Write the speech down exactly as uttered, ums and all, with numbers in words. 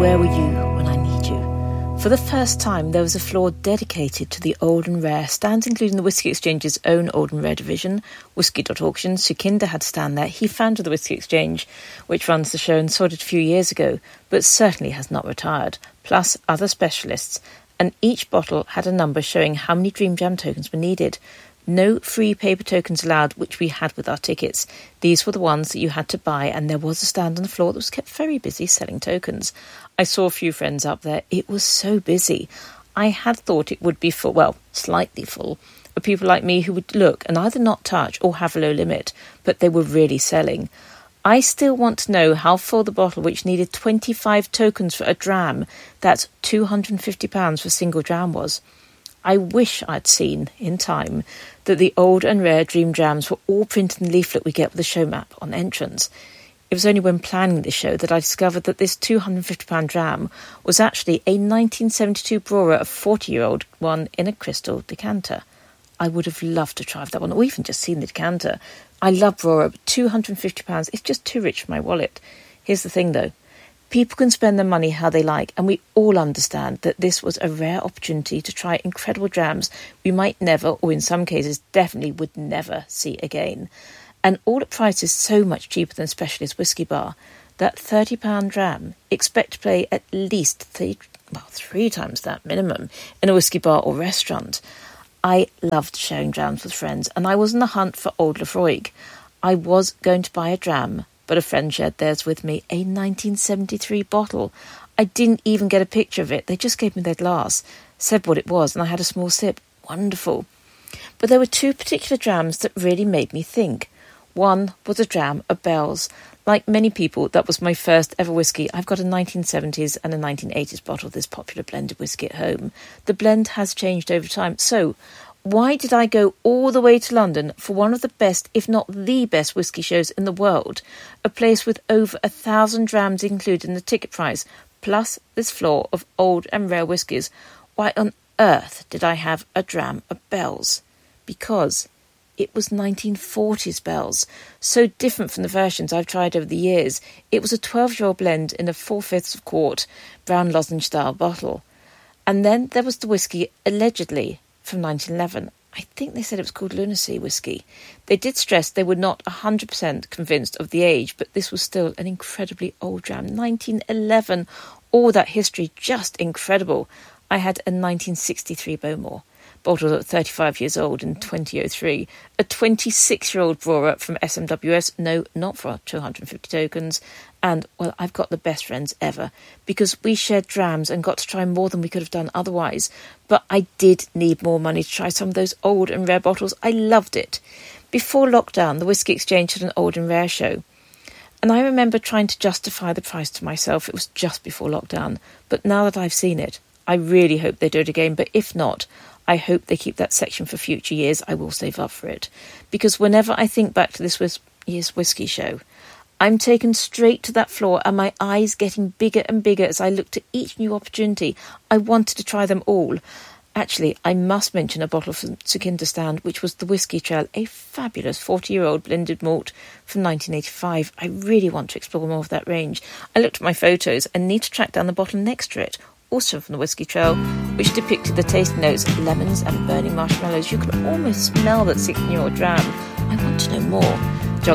where were you when I need you? For the first time, there was a floor dedicated to the old and rare, stands including the Whisky Exchange's own old and rare division, Whisky dot Auction. Sukhinder had a stand there. He founded the Whisky Exchange, which runs the show, and sold it a few years ago, but certainly has not retired, plus other specialists, and each bottle had a number showing how many Dream Jam tokens were needed. No free paper tokens allowed, which we had with our tickets. These were the ones that you had to buy, and there was a stand on the floor that was kept very busy selling tokens. I saw a few friends up there. It was so busy. I had thought it would be full, well, slightly full, of people like me who would look and either not touch or have a low limit, but they were really selling. I still want to know how full the bottle, which needed twenty-five tokens for a dram, that's two hundred fifty pounds for a single dram, was. I wish I'd seen, in time, that the old and rare Dream Jams were all printed in the leaflet we get with the show map on entrance. It was only when planning this show that I discovered that this two hundred fifty pound dram was actually a nineteen seventy-two Brora, a forty-year-old one in a crystal decanter. I would have loved to try that one, or even just seen the decanter. I love Brora, but two hundred fifty pounds is just too rich for my wallet. Here's the thing, though. People can spend their money how they like, and we all understand that this was a rare opportunity to try incredible drams we might never, or in some cases definitely would never, see again. And all at prices so much cheaper than Specialist Whisky Bar. That thirty pound dram, expect to pay at least three, well, three times that minimum in a whisky bar or restaurant. I loved sharing drams with friends, and I was on the hunt for Old Laphroaig. I was going to buy a dram, but a friend shared theirs with me, a nineteen seventy-three bottle. I didn't even get a picture of it. They just gave me their glass, said what it was, and I had a small sip. Wonderful. But there were two particular drams that really made me think. One was a dram of Bell's. Like many people, that was my first ever whisky. I've got a nineteen seventies and a nineteen eighties bottle of this popular blended whisky at home. The blend has changed over time. So, why did I go all the way to London for one of the best, if not the best, whisky shows in the world? A place with over a thousand drams included in the ticket price, plus this floor of old and rare whiskies. Why on earth did I have a dram of Bell's? Because it was nineteen forties Bell's, so different from the versions I've tried over the years. It was a twelve-year-old blend in a four-fifths of quart brown lozenge-style bottle. And then there was the whisky, allegedly, from nineteen eleven. I think they said it was called Lunacy Whisky. They did stress they were not one hundred percent convinced of the age, but this was still an incredibly old dram. nineteen eleven, all that history, just incredible. I had a nineteen sixty-three Bowmore, bottled at thirty-five years old in twenty oh three. A twenty-six-year-old Brora from S M W S, no, not for two hundred fifty tokens. And, well, I've got the best friends ever, because we shared drams and got to try more than we could have done otherwise. But I did need more money to try some of those old and rare bottles. I loved it. Before lockdown, the Whisky Exchange had an old and rare show. And I remember trying to justify the price to myself. It was just before lockdown. But now that I've seen it, I really hope they do it again. But if not, I hope they keep that section for future years. I will save up for it. Because whenever I think back to this whis- year's whisky show, I'm taken straight to that floor and my eyes getting bigger and bigger as I looked at each new opportunity. I wanted to try them all. Actually, I must mention a bottle from Sukhinder stand, which was the Whisky Trail, a fabulous forty-year-old blended malt from nineteen eighty-five. I really want to explore more of that range. I looked at my photos and need to track down the bottle next to it, also from the Whisky Trail, which depicted the tasting notes of lemons and burning marshmallows. You could almost smell that sixteen-year-old dram. I want to know more.